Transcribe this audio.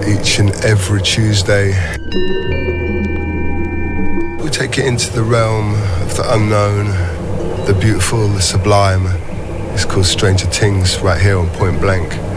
each and every Tuesday. We take it into the realm of the unknown, the beautiful, the sublime. It's called Stranger Things right here on Point Blank.